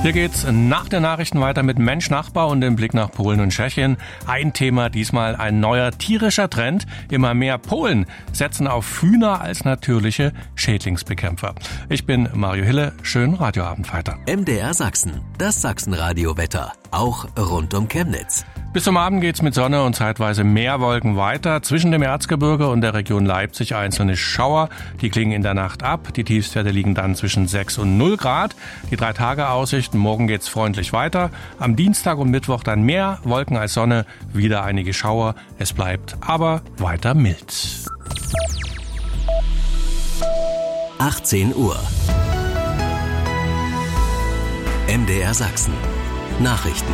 Hier geht's nach den Nachrichten weiter mit Mensch Nachbar und dem Blick nach Polen und Tschechien. Ein Thema, diesmal ein neuer tierischer Trend. Immer mehr Polen setzen auf Hühner als natürliche Schädlingsbekämpfer. Ich bin Mario Hille, schönen Radioabend weiter. MDR Sachsen, das Sachsen-Radio-Wetter, auch rund um Chemnitz. Bis zum Abend geht's mit Sonne und zeitweise Meerwolken weiter. Zwischen dem Erzgebirge und der Region Leipzig einzelne Schauer. Die klingen in der Nacht ab. Die Tiefstwerte liegen dann zwischen 6 und 0 Grad. Die 3-Tage-Aussichten, morgen geht's freundlich weiter. Am Dienstag und Mittwoch dann mehr Wolken als Sonne. Wieder einige Schauer. Es bleibt aber weiter mild. 18 Uhr. MDR Sachsen. Nachrichten.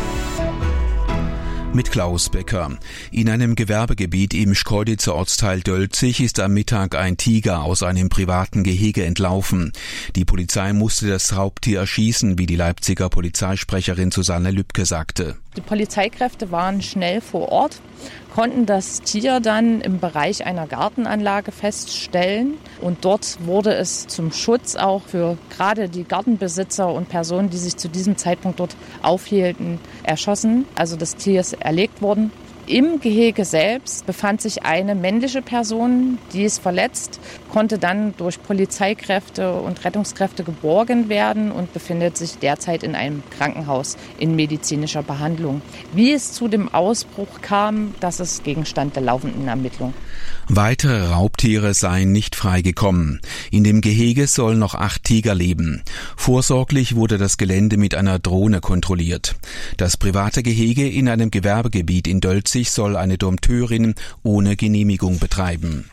Mit Klaus Becker. In einem Gewerbegebiet im Schkeuditzer Ortsteil Dölzig ist am Mittag ein Tiger aus einem privaten Gehege entlaufen. Die Polizei musste das Raubtier erschießen, wie die Leipziger Polizeisprecherin Susanne Lübke sagte. Die Polizeikräfte waren schnell vor Ort, konnten das Tier dann im Bereich einer Gartenanlage feststellen. Und dort wurde es zum Schutz auch für gerade die Gartenbesitzer und Personen, die sich zu diesem Zeitpunkt dort aufhielten, erschossen. Also das Tier ist erlegt worden. Im Gehege selbst befand sich eine männliche Person, die ist verletzt, konnte dann durch Polizeikräfte und Rettungskräfte geborgen werden und befindet sich derzeit in einem Krankenhaus in medizinischer Behandlung. Wie es zu dem Ausbruch kam, das ist Gegenstand der laufenden Ermittlung. Weitere Raubtiere seien nicht freigekommen. In dem Gehege sollen noch 8 Tiger leben. Vorsorglich wurde das Gelände mit einer Drohne kontrolliert. Das private Gehege in einem Gewerbegebiet in Dölzig soll eine Dompteurin ohne Genehmigung betreiben.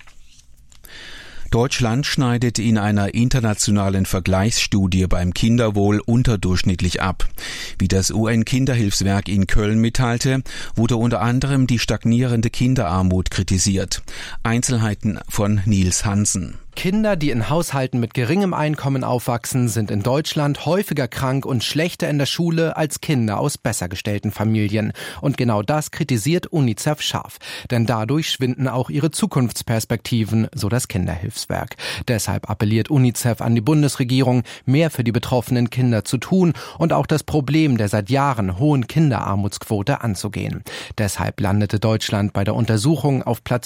Deutschland schneidet in einer internationalen Vergleichsstudie beim Kinderwohl unterdurchschnittlich ab. Wie das UN-Kinderhilfswerk in Köln mitteilte, wurde unter anderem die stagnierende Kinderarmut kritisiert. Einzelheiten von Nils Hansen. Kinder, die in Haushalten mit geringem Einkommen aufwachsen, sind in Deutschland häufiger krank und schlechter in der Schule als Kinder aus besser gestellten Familien. Und genau das kritisiert UNICEF scharf. Denn dadurch schwinden auch ihre Zukunftsperspektiven, so das Kinderhilfswerk. Deshalb appelliert UNICEF an die Bundesregierung, mehr für die betroffenen Kinder zu tun und auch das Problem der seit Jahren hohen Kinderarmutsquote anzugehen. Deshalb landete Deutschland bei der Untersuchung auf Platz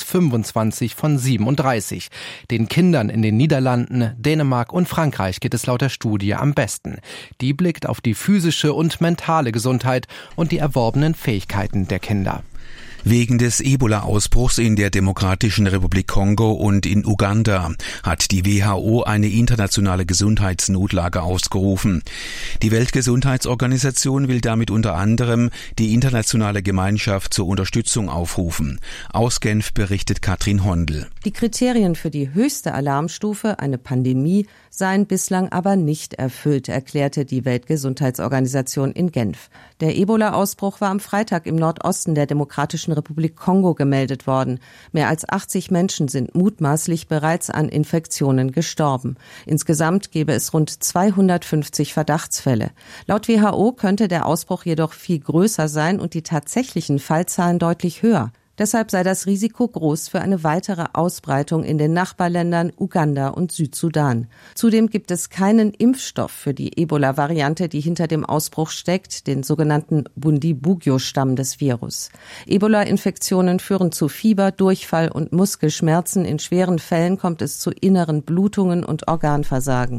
25 von 37. Den Kindern in den Niederlanden, Dänemark und Frankreich geht es laut der Studie am besten. Die blickt auf die physische und mentale Gesundheit und die erworbenen Fähigkeiten der Kinder. Wegen des Ebola-Ausbruchs in der Demokratischen Republik Kongo und in Uganda hat die WHO eine internationale Gesundheitsnotlage ausgerufen. Die Weltgesundheitsorganisation will damit unter anderem die internationale Gemeinschaft zur Unterstützung aufrufen. Aus Genf berichtet Katrin Hondel. Die Kriterien für die höchste Alarmstufe, eine Pandemie, seien bislang aber nicht erfüllt, erklärte die Weltgesundheitsorganisation in Genf. Der Ebola-Ausbruch war am Freitag im Nordosten der Demokratischen Republik Kongo gemeldet worden. Mehr als 80 Menschen sind mutmaßlich bereits an Infektionen gestorben. Insgesamt gäbe es rund 250 Verdachtsfälle. Laut WHO könnte der Ausbruch jedoch viel größer sein und die tatsächlichen Fallzahlen deutlich höher. Deshalb sei das Risiko groß für eine weitere Ausbreitung in den Nachbarländern Uganda und Südsudan. Zudem gibt es keinen Impfstoff für die Ebola-Variante, die hinter dem Ausbruch steckt, den sogenannten Bundibugyo-Stamm des Virus. Ebola-Infektionen führen zu Fieber, Durchfall und Muskelschmerzen. In schweren Fällen kommt es zu inneren Blutungen und Organversagen.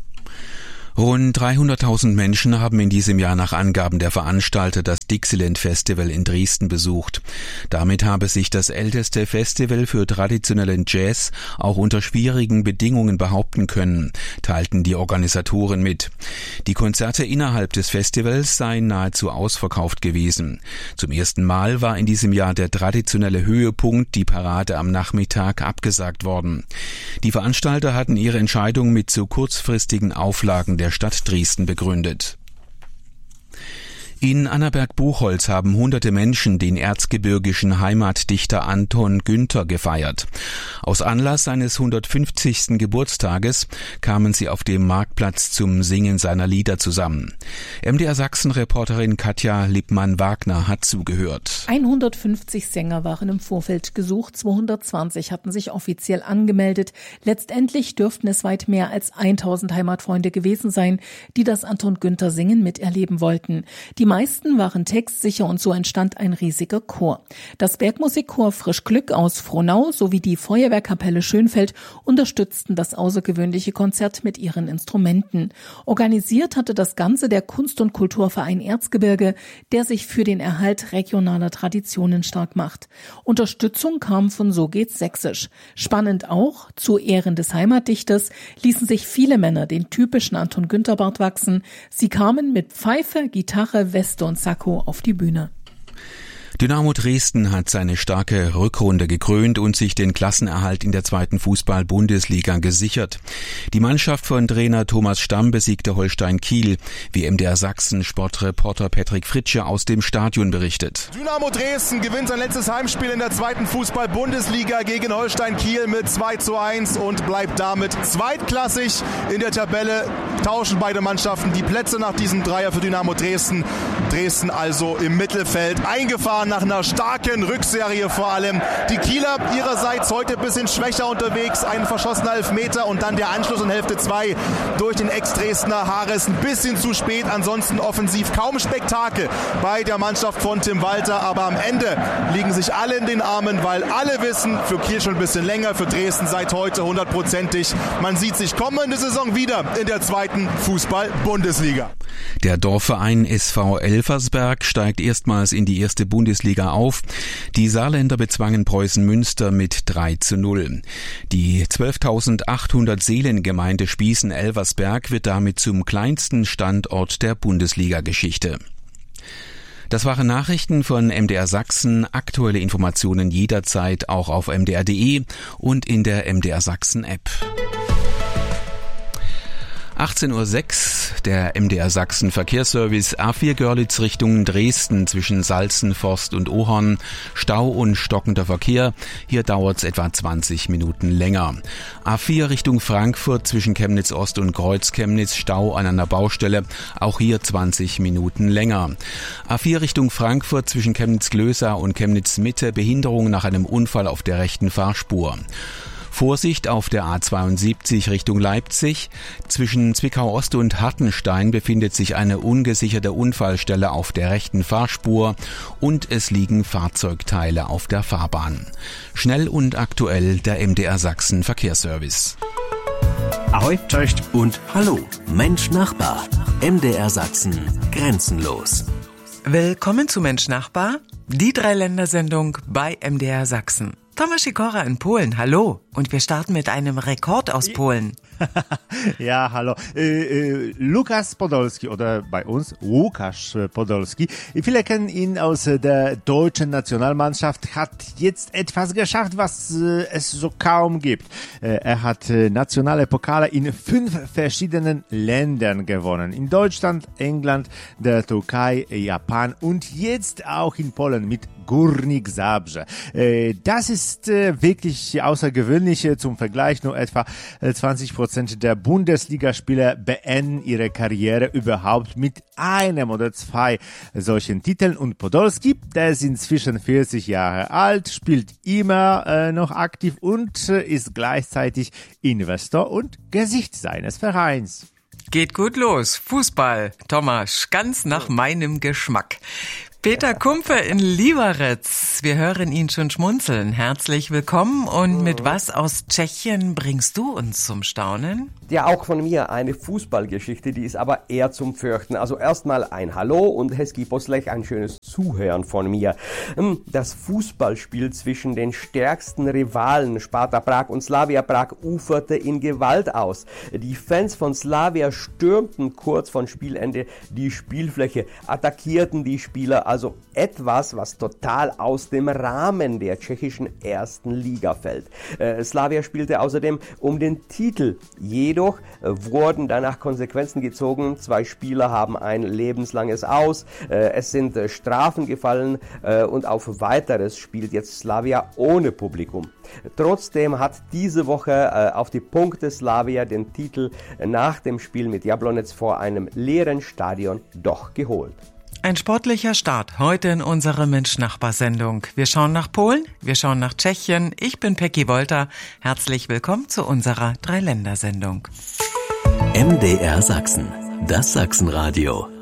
Rund 300.000 Menschen haben in diesem Jahr nach Angaben der Veranstalter das Dixieland Festival in Dresden besucht. Damit habe sich das älteste Festival für traditionellen Jazz auch unter schwierigen Bedingungen behaupten können, teilten die Organisatoren mit. Die Konzerte innerhalb des Festivals seien nahezu ausverkauft gewesen. Zum ersten Mal war in diesem Jahr der traditionelle Höhepunkt, die Parade am Nachmittag, abgesagt worden. Die Veranstalter hatten ihre Entscheidung mit zu kurzfristigen Auflagen der Stadt Dresden begründet. In Annaberg-Buchholz haben hunderte Menschen den erzgebirgischen Heimatdichter Anton Günther gefeiert. Aus Anlass seines 150. Geburtstages kamen sie auf dem Marktplatz zum Singen seiner Lieder zusammen. MDR Sachsen-Reporterin Katja Lippmann-Wagner hat zugehört. 150 Sänger waren im Vorfeld gesucht, 220 hatten sich offiziell angemeldet. Letztendlich dürften es weit mehr als 1000 Heimatfreunde gewesen sein, die das Anton Günther Singen miterleben wollten. Die meisten waren textsicher und so entstand ein riesiger Chor. Das Bergmusikchor Frisch Glück aus Frohnau sowie die Feuerwehrkapelle Schönfeld unterstützten das außergewöhnliche Konzert mit ihren Instrumenten. Organisiert hatte das Ganze der Kunst- und Kulturverein Erzgebirge, der sich für den Erhalt regionaler Traditionen stark macht. Unterstützung kam von So geht's Sächsisch. Spannend auch, zu Ehren des Heimatdichters ließen sich viele Männer den typischen Anton Günther Bart wachsen. Sie kamen mit Pfeife, Gitarre, Weste und Sakko auf die Bühne. Dynamo Dresden hat seine starke Rückrunde gekrönt und sich den Klassenerhalt in der 2. Fußball-Bundesliga gesichert. Die Mannschaft von Trainer Thomas Stamm besiegte Holstein Kiel, wie MDR Sachsen Sportreporter Patrick Fritsche aus dem Stadion berichtet. Dynamo Dresden gewinnt sein letztes Heimspiel in der 2. Fußball-Bundesliga gegen Holstein Kiel mit 2:1 und bleibt damit zweitklassig in der Tabelle. Tauschen beide Mannschaften die Plätze nach diesem Dreier für Dynamo Dresden. Dresden also im Mittelfeld eingefahren nach einer starken Rückserie vor allem. Die Kieler ihrerseits heute ein bisschen schwächer unterwegs, ein verschossener Elfmeter und dann der Anschluss in Hälfte 2 durch den Ex-Dresdner Haares ein bisschen zu spät. Ansonsten offensiv kaum Spektakel bei der Mannschaft von Tim Walter, aber am Ende liegen sich alle in den Armen, weil alle wissen, für Kiel schon ein bisschen länger, für Dresden seit heute 100%. Man sieht sich kommende Saison wieder in der 2. Fußball-Bundesliga. Der Dorfverein SV Elversberg steigt erstmals in die 1. Bundesliga auf. Die Saarländer bezwangen Preußen Münster mit 3:0. Die 12.800 Seelengemeinde Spießen-Elversberg wird damit zum kleinsten Standort der Bundesliga-Geschichte. Das waren Nachrichten von MDR Sachsen. Aktuelle Informationen jederzeit auch auf mdr.de und in der MDR Sachsen App. 18:06 Uhr, der MDR Sachsen Verkehrsservice A4 Görlitz Richtung Dresden zwischen Salzenforst und Ohorn. Stau und stockender Verkehr. Hier dauert's etwa 20 Minuten länger. A4 Richtung Frankfurt zwischen Chemnitz Ost und Kreuz-Chemnitz. Stau an einer Baustelle. Auch hier 20 Minuten länger. A4 Richtung Frankfurt zwischen Chemnitz-Glösa und Chemnitz-Mitte. Behinderung nach einem Unfall auf der rechten Fahrspur. Vorsicht auf der A72 Richtung Leipzig. Zwischen Zwickau-Ost und Hartenstein befindet sich eine ungesicherte Unfallstelle auf der rechten Fahrspur und es liegen Fahrzeugteile auf der Fahrbahn. Schnell und aktuell der MDR Sachsen Verkehrsservice. Ahoi, cześć und hallo. Mensch Nachbar. MDR Sachsen. Grenzenlos. Willkommen zu Mensch Nachbar, die Dreiländersendung bei MDR Sachsen. Tomasz Sikora in Polen, hallo. Und wir starten mit einem Rekord aus Polen. Ja, hallo. Lukas Podolski oder bei uns Łukasz Podolski. Viele kennen ihn aus der deutschen Nationalmannschaft, hat jetzt etwas geschafft, was es so kaum gibt. Er hat nationale Pokale in 5 verschiedenen Ländern gewonnen. In Deutschland, England, der Türkei, Japan und jetzt auch in Polen mit Górnik Zabrze. Das ist wirklich außergewöhnlich. Zum Vergleich, nur etwa 20% der Bundesligaspieler beenden ihre Karriere überhaupt mit einem oder 2 solchen Titeln. Und Podolski, der ist inzwischen 40 Jahre alt, spielt immer noch aktiv und ist gleichzeitig Investor und Gesicht seines Vereins. Geht gut los. Fußball, Tomasz, ganz nach meinem Geschmack. Peter Kumpe in Liberec. Wir hören ihn schon schmunzeln. Herzlich willkommen. Und mit was aus Tschechien bringst du uns zum Staunen? Ja, auch von mir eine Fußballgeschichte, die ist aber eher zum Fürchten. Also erstmal ein Hallo und Hezký poslech, ein schönes Zuhören von mir. Das Fußballspiel zwischen den stärksten Rivalen Sparta Prag und Slavia Prag uferte in Gewalt aus. Die Fans von Slavia stürmten kurz vor Spielende die Spielfläche, attackierten die Spieler also etwas, was total aus dem Rahmen der tschechischen ersten Liga fällt. Slavia spielte außerdem um den Titel, jedoch wurden danach Konsequenzen gezogen. 2 Spieler haben ein lebenslanges Aus, es sind Strafen gefallen und auf weiteres spielt jetzt Slavia ohne Publikum. Trotzdem hat diese Woche auf die Punkte Slavia den Titel nach dem Spiel mit Jablonec vor einem leeren Stadion doch geholt. Ein sportlicher Start heute in unserer Mensch-Nachbar-Sendung. Wir schauen nach Polen, wir schauen nach Tschechien. Ich bin Peggy Wolter. Herzlich willkommen zu unserer Dreiländersendung. MDR Sachsen, das Sachsenradio.